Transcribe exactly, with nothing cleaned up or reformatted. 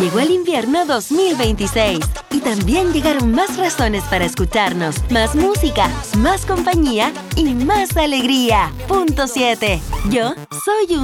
Llegó el invierno dos mil veintiséis y también llegaron más razones para escucharnos, más música, más compañía y más alegría. Punto siete. Yo soy un